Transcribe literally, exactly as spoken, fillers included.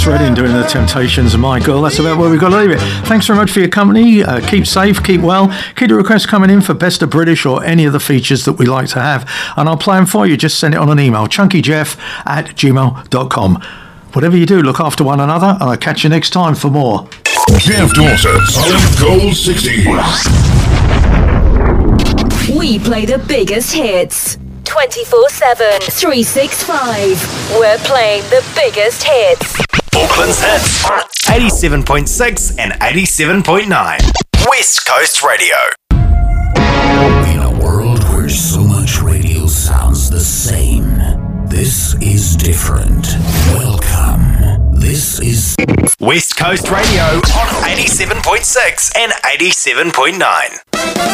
Otis Redding doing The Temptations and My Girl. That's about where we've got to leave it. Thanks very much for your company. Uh, keep safe, keep well. Keep the requests coming in for Best of British or any of the features that we like to have. And I'll play them for you. Just send it on an email, chunkyjeff at gmail dot com. Whatever you do, look after one another, and I'll catch you next time for more. Jeff Dawson, Solid Gold sixties. We play the biggest hits. twenty-four seven, three sixty-five. We're playing the biggest hits. Auckland's hits on eighty-seven point six and eighty-seven point nine. West Coast Radio. In a world where so much radio sounds the same, this is different. Welcome. This is West Coast Radio on eighty-seven point six and eighty-seven point nine.